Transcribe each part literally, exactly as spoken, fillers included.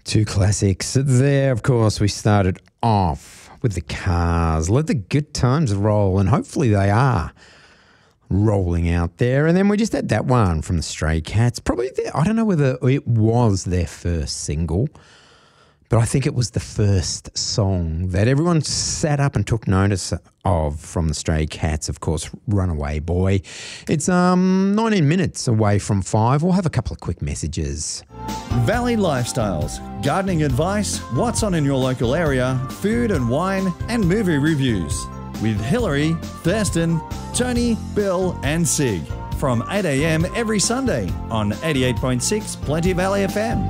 Two classics. There, of course, we started off with the Cars. Let the good times roll, and hopefully they are rolling out there. And then we just had that one from the Stray Cats. Probably, their, I don't know whether it was their first single, but I think it was the first song that everyone sat up and took notice of from the Stray Cats, of course, Runaway Boy. It's um nineteen minutes away from five. We'll have a couple of quick messages. Valley Lifestyles, gardening advice, what's on in your local area, food and wine, and movie reviews. With Hillary, Thurston, Tony, Bill, and Sig. From eight a m every Sunday on eighty-eight point six Plenty Valley F M.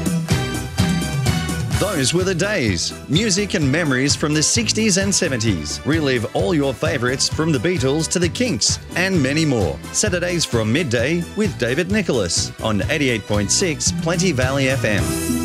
Those were the days. Music and memories from the sixties and seventies. Relive all your favourites from the Beatles to the Kinks and many more. Saturdays from midday with David Nicholas on eighty-eight point six Plenty Valley F M.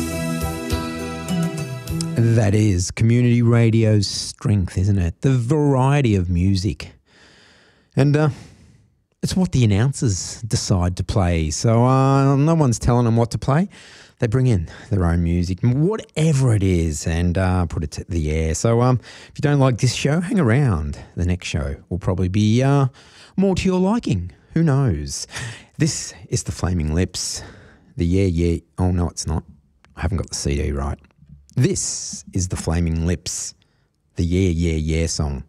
That is community radio's strength, isn't it? The variety of music. And uh, it's what the announcers decide to play. So uh, no one's telling them what to play. They bring in their own music, whatever it is, and uh, put it to the air. So um, if you don't like this show, hang around. The next show will probably be uh, more to your liking. Who knows? This is the Flaming Lips. The Yeah Yeah. Oh, no, it's not. I haven't got the C D right. This is the Flaming Lips. The Yeah Yeah Yeah song.